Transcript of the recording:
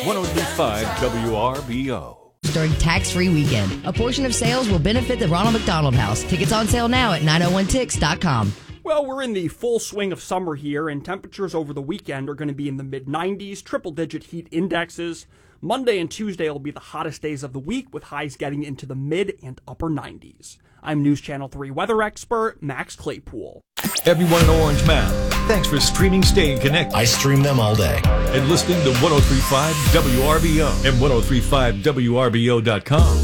1035 WRBO. During tax-free weekend, a portion of sales will benefit the Ronald McDonald House. Tickets on sale now at 901tix.com. Well, we're in the full swing of summer here, and temperatures over the weekend are going to be in the mid-90s, triple-digit heat indexes. Monday and Tuesday will be the hottest days of the week, with highs getting into the mid and upper 90s. I'm News Channel 3 weather expert Max Claypool. Everyone in Orange Mound, thanks for streaming Staying Connected. I stream them all day. And listening to 1035 WRBO and 1035WRBO.com.